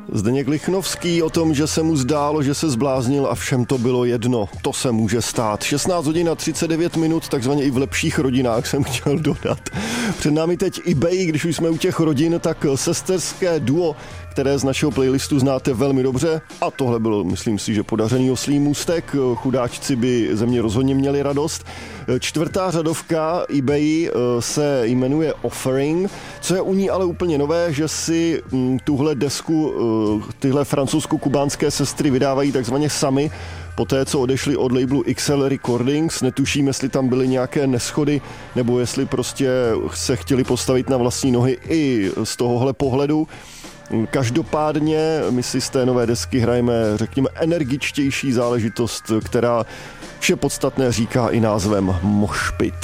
Zdeněk Lichnovský o tom, že se mu zdálo, že se zbláznil a všem to bylo jedno. To se může stát. 16 hodin a 39 minut, takzvaně i v lepších rodinách jsem chtěl dodat. Před námi teď eBay, když už jsme u těch rodin, tak sesterské duo, které z našeho playlistu znáte velmi dobře. A tohle bylo, myslím si, že podařený oslí můstek. Chudáčci by ze mě rozhodně měli radost. Čtvrtá řadovka eBay se jmenuje Offering, co je u ní ale úplně nové, že si tuhle desku, tyhle francouzsko-kubánské sestry vydávají takzvaně sami, poté, co odešli od labelu XL Recordings. Netuším, jestli tam byly nějaké neschody, nebo jestli prostě se chtěli postavit na vlastní nohy i z tohohle pohledu. Každopádně my si z té nové desky hrajeme, řekněme, energičtější záležitost, která vše podstatné říká i názvem Moshpit.